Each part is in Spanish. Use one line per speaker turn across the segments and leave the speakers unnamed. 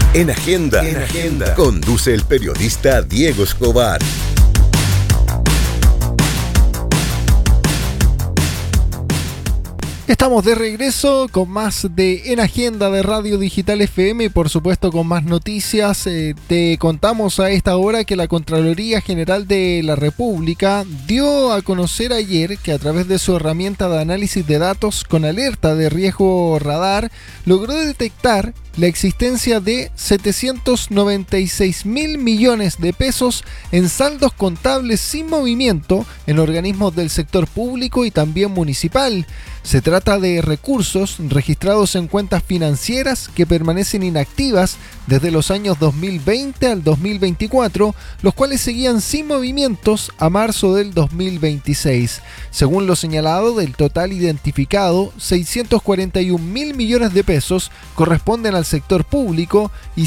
En Agenda, conduce el periodista Diego Escobar.
Estamos de regreso con más de En Agenda de Radio Digital FM y por supuesto con más noticias. Te contamos a esta hora que la Contraloría General de la República dio a conocer ayer que a través de su herramienta de análisis de datos con alerta de riesgo radar logró detectar la existencia de 796 mil millones de pesos en saldos contables sin movimiento en organismos del sector público y también municipal. Se trata de recursos registrados en cuentas financieras que permanecen inactivas desde los años 2020 al 2024, los cuales seguían sin movimientos a marzo del 2026. Según lo señalado, del total identificado, 641 mil millones de pesos corresponden al sector público y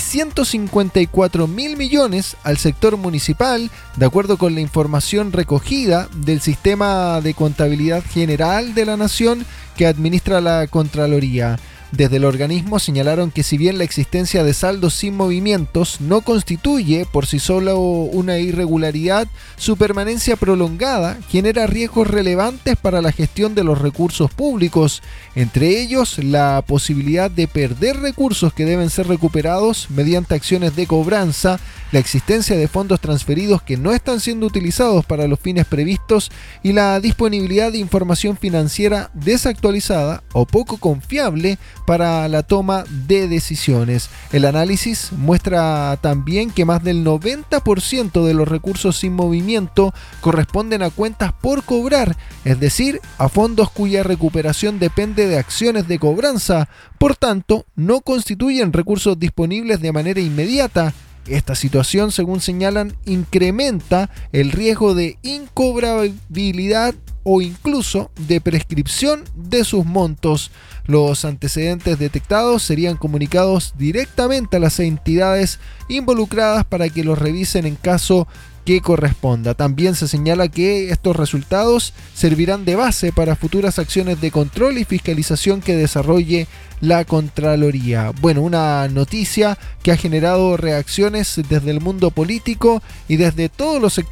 154 mil millones al sector municipal, de acuerdo con la información recogida del Sistema de Contabilidad General de la Nación que administra la Contraloría. Desde el organismo señalaron que si bien la existencia de saldos sin movimientos no constituye por sí solo una irregularidad, su permanencia prolongada genera riesgos relevantes para la gestión de los recursos públicos, entre ellos la posibilidad de perder recursos que deben ser recuperados mediante acciones de cobranza, la existencia de fondos transferidos que no están siendo utilizados para los fines previstos y la disponibilidad de información financiera desactualizada o poco confiable para la toma de decisiones. El análisis muestra también que más del 90% de los recursos sin movimiento corresponden a cuentas por cobrar, es decir, a fondos cuya recuperación depende de acciones de cobranza, por tanto, no constituyen recursos disponibles de manera inmediata. Esta situación, según señalan, incrementa el riesgo de incobrabilidad o incluso de prescripción de sus montos. Los antecedentes detectados serían comunicados directamente a las entidades involucradas para que los revisen en caso que corresponda. También se señala que estos resultados servirán de base para futuras acciones de control y fiscalización que desarrolle la Contraloría. Bueno, una noticia que ha generado reacciones desde el mundo político y desde todos los sectores